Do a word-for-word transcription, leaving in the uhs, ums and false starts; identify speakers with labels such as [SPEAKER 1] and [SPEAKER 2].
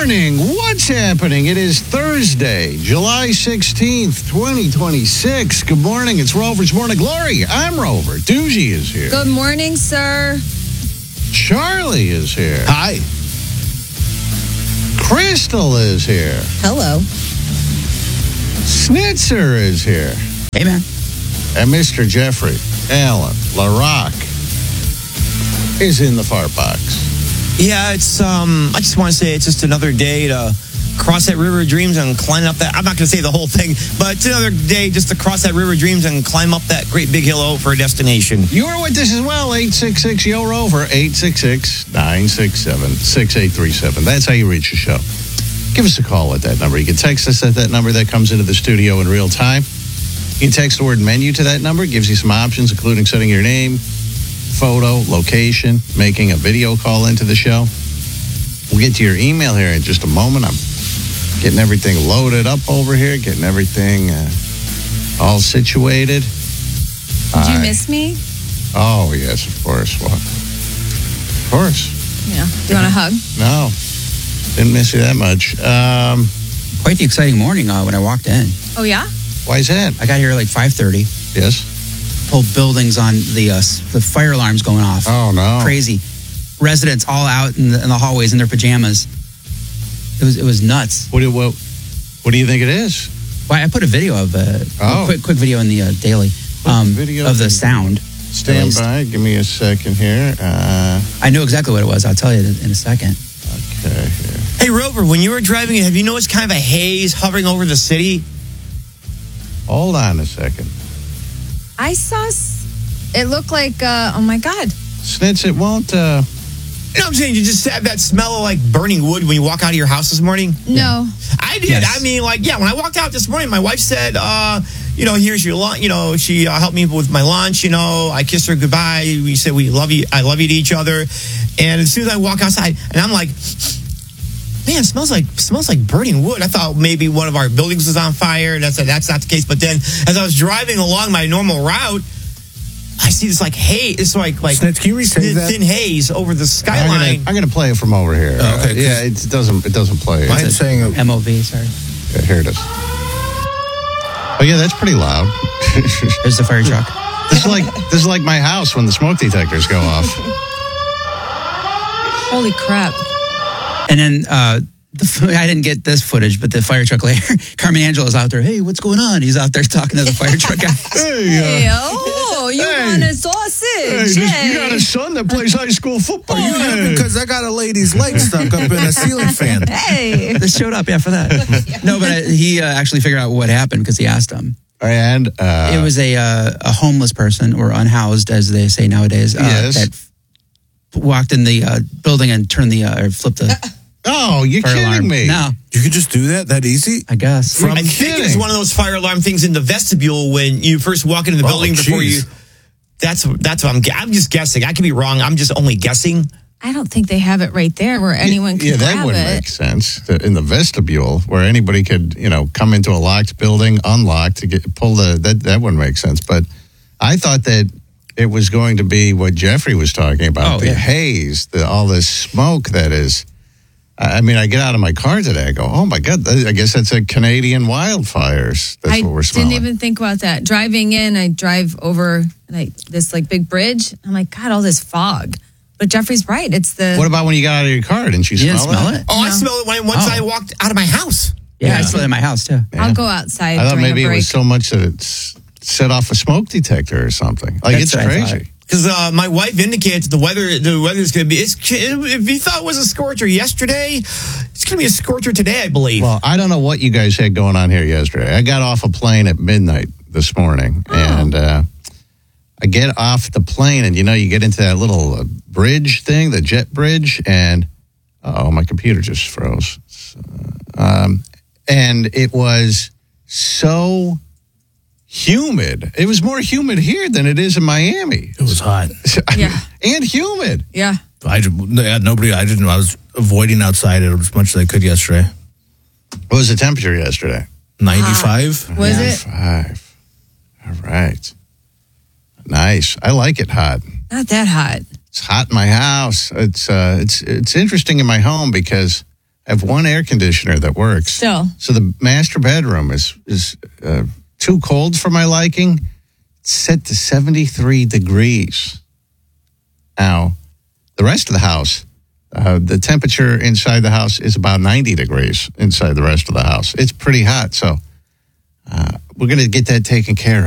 [SPEAKER 1] morning. What's happening? It is Thursday, July sixteenth, twenty twenty-six. Good morning. It's Rover's Morning Glory. I'm Rover. Doogie is here.
[SPEAKER 2] Good morning, sir.
[SPEAKER 1] Charlie is here.
[SPEAKER 3] Hi.
[SPEAKER 1] Crystal is here.
[SPEAKER 2] Hello.
[SPEAKER 1] Snitzer is here.
[SPEAKER 3] Hey, man.
[SPEAKER 1] And Mister Jeffrey Allen LaRock is in the fart box.
[SPEAKER 4] Yeah, it's, um, I just want to say it's just another day to cross that river of dreams and climb up that, I'm not going to say the whole thing, but it's another day just to cross that river of dreams and climb up that great big hill out for a destination.
[SPEAKER 1] You are with this as well, eight six six, Y O, Rover, eight six six, nine six seven, six eight three seven. That's how you reach the show. Give us a call at that number. You can text us at that number that comes into the studio in real time. You can text the word menu to that number. It gives you some options, including setting your name, photo, location, making a video call into the show. We'll get to your email here in just a moment. I'm getting everything loaded up over here, getting everything uh, all situated.
[SPEAKER 2] Did you
[SPEAKER 1] I,
[SPEAKER 2] miss me?
[SPEAKER 1] Oh, yes, of course. Well, of course.
[SPEAKER 2] Yeah. Do you want a hug?
[SPEAKER 1] No, didn't miss you that much. Um,
[SPEAKER 3] Quite the exciting morning uh, when I walked in.
[SPEAKER 2] Oh, yeah?
[SPEAKER 1] why is that?
[SPEAKER 3] I got here at like five thirty.
[SPEAKER 1] Yes.
[SPEAKER 3] Whole buildings on the uh, the fire alarms going off.
[SPEAKER 1] Oh, no.
[SPEAKER 3] Crazy. Residents all out in the, in the hallways in their pajamas. It was it was nuts.
[SPEAKER 1] What do, what, what do you think it is?
[SPEAKER 3] Well, I put a video of uh,
[SPEAKER 1] Oh.
[SPEAKER 3] a quick quick video in the uh, daily um,
[SPEAKER 1] video
[SPEAKER 3] of the
[SPEAKER 1] in-
[SPEAKER 3] sound.
[SPEAKER 1] Stand
[SPEAKER 3] at least.
[SPEAKER 1] by. Give me a second here. Uh,
[SPEAKER 3] I knew exactly what it was. I'll tell you in a second.
[SPEAKER 1] okay, here.
[SPEAKER 4] Hey, Rover, when you were driving, have you noticed kind of a haze hovering over the city?
[SPEAKER 1] Hold on a second.
[SPEAKER 2] I saw, s- it looked like, uh, oh my God.
[SPEAKER 1] Snitz, it won't... Uh,
[SPEAKER 4] You know what I'm saying? You just have that smell of like burning wood when you walk out of your house this morning?
[SPEAKER 2] No.
[SPEAKER 4] I did.
[SPEAKER 3] Yes.
[SPEAKER 4] I mean, like, yeah, when I walked out this morning, my wife said, uh, you know, here's your lunch. You know, she uh, helped me with my lunch. You know, I kissed her goodbye. We said we love you. I love you to each other. And as soon as I walk outside, and I'm like, man, it smells like smells like burning wood. I thought maybe one of our buildings was on fire. That's that's not the case. But then, as I was driving along my normal route, I see this like haze. It's like like
[SPEAKER 5] Snitz, can you restate
[SPEAKER 4] thin,
[SPEAKER 5] that?
[SPEAKER 4] thin haze over the
[SPEAKER 1] I'm
[SPEAKER 4] skyline.
[SPEAKER 1] gonna, I'm gonna play it from over here.
[SPEAKER 5] Oh, okay,
[SPEAKER 1] Uh, yeah, it doesn't. It doesn't play.
[SPEAKER 5] Mine's
[SPEAKER 1] It's-
[SPEAKER 5] saying a,
[SPEAKER 3] M O V, sorry.
[SPEAKER 1] yeah, here it is. Oh yeah, that's pretty loud.
[SPEAKER 3] There's the fire truck.
[SPEAKER 1] This is like this is like my house when the smoke detectors go off.
[SPEAKER 2] Holy crap.
[SPEAKER 3] And then uh, the, f- I didn't get this footage, but the fire truck later, Carmen Angela's out there. Hey, what's going on? He's out there talking to the fire truck guy.
[SPEAKER 2] Hey, oh, you
[SPEAKER 1] Hey.
[SPEAKER 2] want a sausage?
[SPEAKER 1] you got a son that plays high school football.
[SPEAKER 5] you here because I got a lady's leg stuck up in a ceiling fan.
[SPEAKER 2] Hey.
[SPEAKER 3] They showed up, yeah, for that. No, but I, he uh, actually figured out what happened because he asked him.
[SPEAKER 1] And uh,
[SPEAKER 3] It was a uh, a homeless person or unhoused, as they say nowadays, uh,
[SPEAKER 1] Yes.
[SPEAKER 3] that f- walked in the uh, building and turned the uh, or flipped the
[SPEAKER 1] oh, you're
[SPEAKER 3] fire
[SPEAKER 1] kidding
[SPEAKER 3] alarm.
[SPEAKER 1] me?
[SPEAKER 3] No,
[SPEAKER 5] You could just do that that easy?
[SPEAKER 3] I guess.
[SPEAKER 1] From-
[SPEAKER 4] I think
[SPEAKER 1] kidding.
[SPEAKER 4] it's one of those fire alarm things in the vestibule when you first walk into the
[SPEAKER 5] Oh,
[SPEAKER 4] building before you.
[SPEAKER 5] geez.
[SPEAKER 4] That's that's what I'm. gu- I'm just guessing. I could be wrong. I'm just only guessing.
[SPEAKER 2] I don't think they have it right there where anyone can
[SPEAKER 1] Yeah, that
[SPEAKER 2] grab
[SPEAKER 1] wouldn't
[SPEAKER 2] it.
[SPEAKER 1] make sense. The- In the vestibule, where anybody could, you know, come into a locked building, unlock to get pull the that that wouldn't make sense. But I thought that it was going to be what Jeffrey was talking about,
[SPEAKER 3] Oh,
[SPEAKER 1] the
[SPEAKER 3] yeah.
[SPEAKER 1] haze, the all this smoke that is. I I mean, I get out of my car today. I go, oh my god! I guess that's a Canadian wildfires. That's
[SPEAKER 2] I
[SPEAKER 1] what we're smelling.
[SPEAKER 2] didn't even think about that. Driving in, I drive over like this like big bridge. I'm like, God, all this fog. But Jeffrey's right. It's the
[SPEAKER 1] What about when you got out of your car? Didn't you,
[SPEAKER 3] You didn't
[SPEAKER 1] smell,
[SPEAKER 3] smell
[SPEAKER 1] it?
[SPEAKER 3] it?
[SPEAKER 4] Oh, I
[SPEAKER 2] No.
[SPEAKER 4] smell it when, once
[SPEAKER 3] Oh.
[SPEAKER 4] I walked out of my house.
[SPEAKER 3] Yeah,
[SPEAKER 1] Yeah.
[SPEAKER 3] I still in my house too.
[SPEAKER 2] I'll go outside.
[SPEAKER 1] I thought
[SPEAKER 2] during
[SPEAKER 1] maybe
[SPEAKER 2] a
[SPEAKER 1] it
[SPEAKER 2] break.
[SPEAKER 1] was so much that it's set off a smoke detector or something. Like
[SPEAKER 3] That's
[SPEAKER 1] it's
[SPEAKER 3] what I thought.
[SPEAKER 1] crazy.
[SPEAKER 4] Because uh, my wife indicates the weather. The weather's going to be. It's, if you thought it was a scorcher yesterday, it's going to be a scorcher today, I believe.
[SPEAKER 1] Well, I don't know what you guys had going on here yesterday. I got off a plane at midnight this morning, and uh, I get off the plane, and you know, you get into that little uh, bridge thing, the jet bridge, and oh, my computer just froze. So, um, and it was so humid. It was more humid here than it is in Miami.
[SPEAKER 5] It was hot.
[SPEAKER 2] Yeah.
[SPEAKER 1] And humid.
[SPEAKER 2] Yeah.
[SPEAKER 5] I did, yeah, nobody. I didn't. I was avoiding outside it as much as I could yesterday.
[SPEAKER 1] What was the temperature yesterday?
[SPEAKER 5] ninety-five.
[SPEAKER 2] Was it?
[SPEAKER 1] Five. All right. Nice. I like it hot.
[SPEAKER 2] Not that hot.
[SPEAKER 1] It's hot in my house. It's uh, it's it's interesting in my home because I have one air conditioner that works.
[SPEAKER 2] Still.
[SPEAKER 1] So the master bedroom is is uh, too cold for my liking. It's set to seventy-three degrees. Now, the rest of the house, uh, the temperature inside the house is about ninety degrees inside the rest of the house. It's pretty hot, so uh, we're going to get that taken care of.